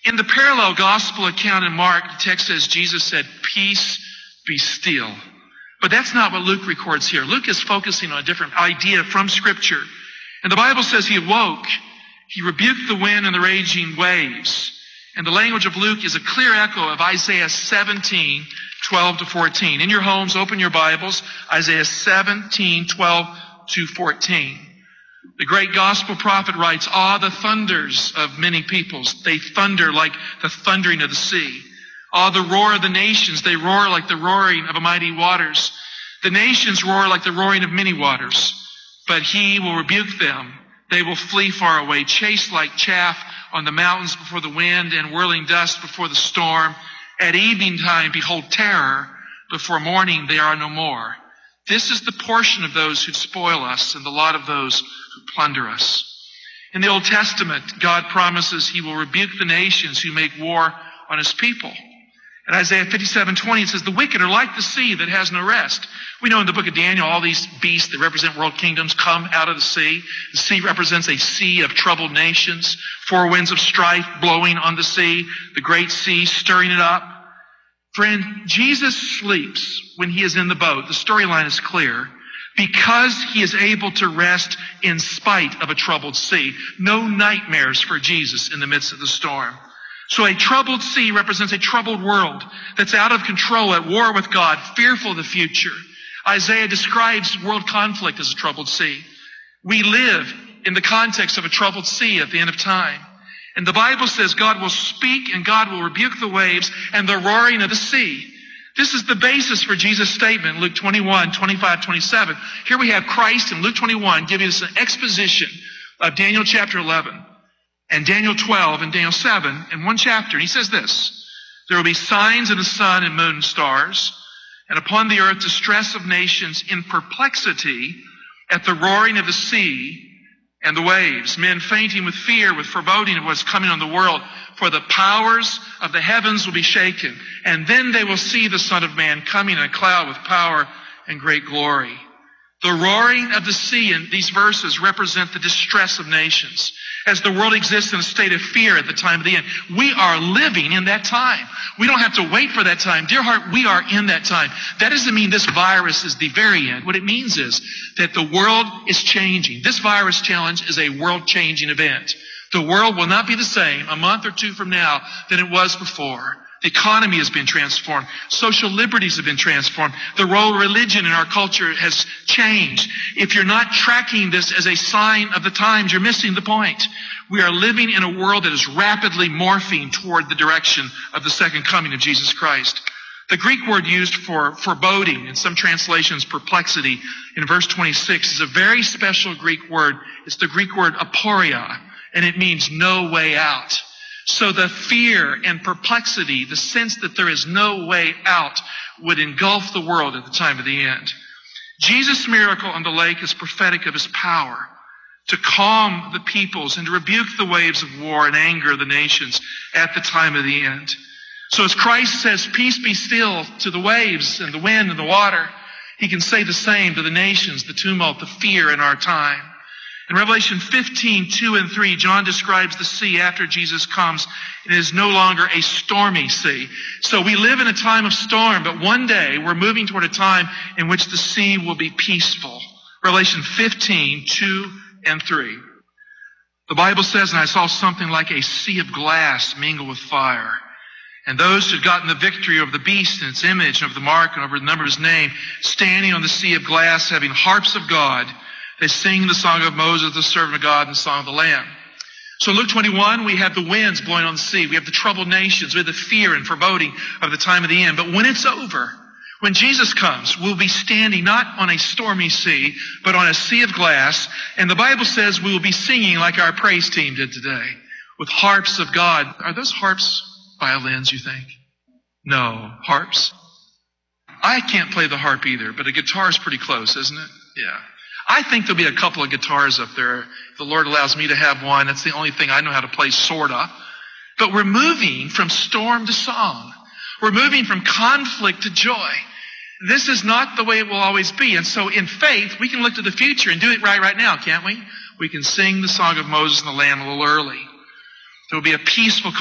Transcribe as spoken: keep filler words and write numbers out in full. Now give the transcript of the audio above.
In the parallel gospel account in Mark, the text says Jesus said, "Peace, be still." But that's not what Luke records here. Luke is focusing on a different idea from Scripture. And the Bible says he awoke. He rebuked the wind and the raging waves. And the language of Luke is a clear echo of Isaiah seventeen, twelve to fourteen. In your homes, open your Bibles, Isaiah seventeen, twelve to fourteen. The great gospel prophet writes, "Ah, the thunders of many peoples, they thunder like the thundering of the sea. Ah, the roar of the nations, they roar like the roaring of mighty waters. The nations roar like the roaring of many waters. But he will rebuke them. They will flee far away, chased like chaff on the mountains before the wind and whirling dust before the storm. At evening time, behold terror. Before morning, they are no more. This is the portion of those who spoil us and the lot of those who plunder us." In the Old Testament, God promises he will rebuke the nations who make war on his people. In Isaiah fifty-seven twenty, it says, "The wicked are like the sea that has no rest." We know in the book of Daniel, all these beasts that represent world kingdoms come out of the sea. The sea represents a sea of troubled nations, four winds of strife blowing on the sea, the great sea stirring it up. Friend, Jesus sleeps when he is in the boat. The storyline is clear. Because he is able to rest in spite of a troubled sea. No nightmares for Jesus in the midst of the storm. So a troubled sea represents a troubled world that's out of control, at war with God, fearful of the future. Isaiah describes world conflict as a troubled sea. We live in the context of a troubled sea at the end of time. And the Bible says God will speak and God will rebuke the waves and the roaring of the sea. This is the basis for Jesus' statement, Luke twenty-one, twenty-five, twenty-seven. Here we have Christ in Luke twenty-one giving us an exposition of Daniel chapter eleven and Daniel twelve and Daniel seven in one chapter. And he says this: "There will be signs in the sun and moon and stars, and upon the earth distress of nations in perplexity at the roaring of the sea and the waves, men fainting with fear, with foreboding of what's coming on the world. For the powers of the heavens will be shaken, and then they will see the Son of Man coming in a cloud with power and great glory." The roaring of the sea in these verses represent the distress of nations. As the world exists in a state of fear at the time of the end, we are living in that time. We don't have to wait for that time. Dear heart, we are in that time. That doesn't mean this virus is the very end. What it means is that the world is changing. This virus challenge is a world-changing event. The world will not be the same a month or two from now than it was before. The economy has been transformed. Social liberties have been transformed. The role of religion in our culture has changed. If you're not tracking this as a sign of the times, you're missing the point. We are living in a world that is rapidly morphing toward the direction of the second coming of Jesus Christ. The Greek word used for foreboding, in some translations perplexity, in verse twenty-six is a very special Greek word. It's the Greek word aporia, and it means no way out. So the fear and perplexity, the sense that there is no way out, would engulf the world at the time of the end. Jesus' miracle on the lake is prophetic of his power to calm the peoples and to rebuke the waves of war and anger of the nations at the time of the end. So as Christ says, "Peace be still," to the waves and the wind and the water, he can say the same to the nations, the tumult, the fear in our time. In Revelation fifteen, two and three, John describes the sea after Jesus comes. It is no longer a stormy sea. So we live in a time of storm, but one day we're moving toward a time in which the sea will be peaceful. Revelation fifteen, two and three. The Bible says, "And I saw something like a sea of glass mingled with fire. And those who had gotten the victory over the beast and its image and over the mark and over the number of his name, standing on the sea of glass, having harps of God, they sing the song of Moses, the servant of God, and the song of the Lamb." So in Luke twenty-one, we have the winds blowing on the sea. We have the troubled nations. We have the fear and foreboding of the time of the end. But when it's over, when Jesus comes, we'll be standing not on a stormy sea, but on a sea of glass. And the Bible says we will be singing like our praise team did today, with harps of God. Are those harps violins, you think? No, harps. I can't play the harp either, but a guitar is pretty close, isn't it? Yeah. I think there'll be a couple of guitars up there. If the Lord allows me to have one, that's the only thing I know how to play, sorta. But we're moving from storm to song. We're moving from conflict to joy. This is not the way it will always be. And so in faith, we can look to the future and do it right right now, can't we? We can sing the song of Moses and the Lamb a little early. There will be a peaceful